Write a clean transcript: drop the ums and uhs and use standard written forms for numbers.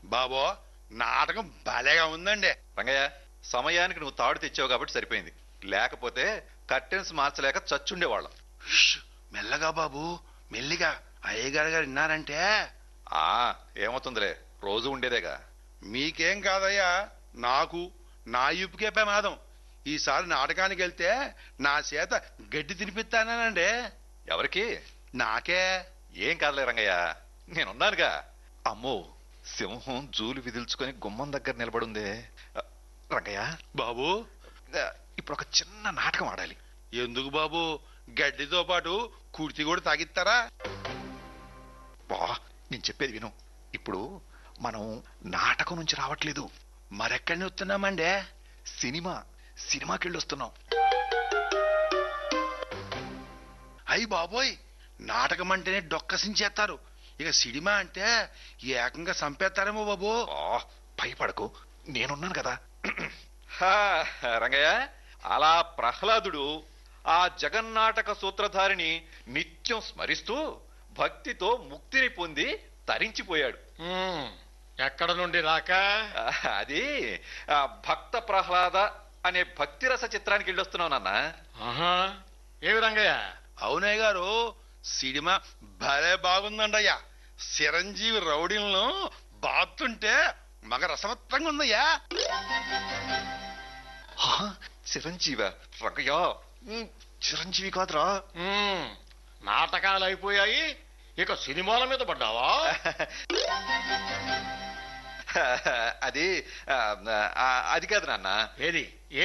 బాబో నాటకం భలేగా ఉందండి. రంగయ్య, సమయానికి నువ్వు తాడు తెచ్చావు కాబట్టి సరిపోయింది. లేకపోతే కర్టెన్స్ మార్చలేక చచ్చుండేవాళ్ళం. మెల్లగా బాబు, మెల్లిగా. అయ్యగారు గారు విన్నారంటే ఏమవుతుందిలే, రోజు ఉండేదేగా. మీకేం కాదయ్యా, నాకు నా ఇప్పుకే ప్రమాదం. ఈసారి నాటకానికి వెళ్తే నా చేత గడ్డి తినిపిస్తానండి. ఎవరికి? నాకే. ఏం కాదులే రంగయ్య, నేనున్నానుగా. అమ్మో, సింహం జూలు విదిల్చుకొని గుమ్మం దగ్గర నిలబడుందే. రంగయ్య బాబు, ఇప్పుడు ఒక చిన్న నాటకం ఆడాలి. ఎందుకు బాబు? గడ్డితో పాటు కుర్తి కూడా తాగిస్తారా? బా, నేను చెప్పేది విను. ఇప్పుడు మనం నాటకం నుంచి రావట్లేదు, మరెక్కడిని వస్తున్నామండి? సినిమాకి వెళ్ళి వస్తున్నాం. అయ్యి బాబోయ్, నాటకం అంటేనే డొక్కసించేస్తారు, ఇక సినిమా అంటే ఏకంగా చంపేస్తారేమో బాబు. భయపడకు, నేనున్నాను కదా. రంగయ్య, అలా ప్రహ్లాదుడు ఆ జగన్నాటక సూత్రధారిని నిత్యం స్మరిస్తూ భక్తితో ముక్తిని పొంది తరించిపోయాడు. ఎక్కడ నుండి రాక? అది భక్త ప్రహ్లాద అనే భక్తిరస చిత్రానికి వెళ్ళొస్తున్నావు నాన్న. ఏమి రంగయ్య? అవునయ్య గారు, సినిమా భలే బాగుందండయ్యా. చిరంజీవి రౌడీలను బాతుంటే మగ రసవత్తంగా ఉందయ్యా. చిరంజీవి? రంగయ్య, చిరంజీవి కాదురా. నాటకాలు అయిపోయాయి, ఇక సినిమాల మీద పడ్డావా? అది కాదు నాన్న. ఏది?